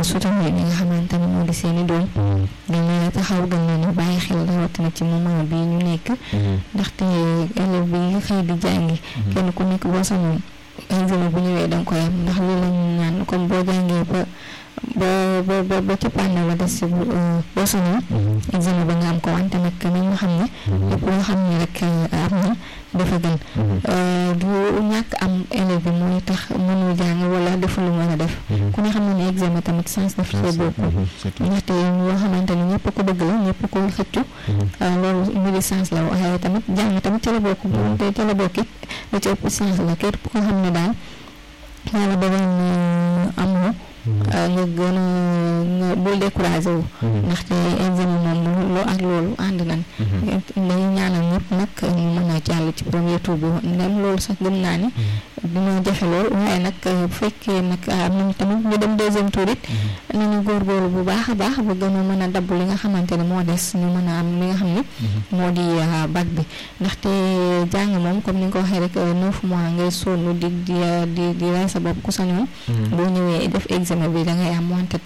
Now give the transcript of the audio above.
soutenir ñi nga xamante ne moo di seeni doom gën leen a taxaw gën leen a bàyyi xel rawatina ci moment bii ñu nekk ndaxte élève bi nga xëy di jàngi kenn ku nekk boo sañoon examen bu ñëwee da nga koy am ndax loolu la ñu ñaan comme boo jàngee ba ci pànn la des si boo sañoon examen ba nga am ko wante nag nañu xam ne lépp loo xam ne rek am na dafa gën du ñàkk am élève bi mooy tax mënul jàng wala deful lu mën a def ku ne xam ne examen tamit sens daf see bokk ndaxte yoo xamante ni ñëpp ko bëgg la ñëpp ko xëccu loolu mbiri sens la waaye tamit jàng tamit ca la bokk te ca la bokk it la ci ëpp sens la képp ko xam ne daal yàlla dogal na amoo nga gën a bul découragé wu ndaxte examen moom loo ak loolu ànd nañ dañu ñaanal ñëpp nag ñu mën a jàll ci premier tour bi ndem loolu sax gëm naa ni dina jafe lool waaye nag bu fekkee nag am nañu tamit ñu dem deuxième tour it nañu góorgóorlu bu baax a baax ba gën a mën a dabb li nga xamante ne moo des ñu mën a am li nga xam ne moo di bac bi ndaxte jàng moom comme ni nga ko waxee rek 9 mois ngay sonn di rey sa bopp ku sañoon boo ñëwee def examen bi da ngay am wante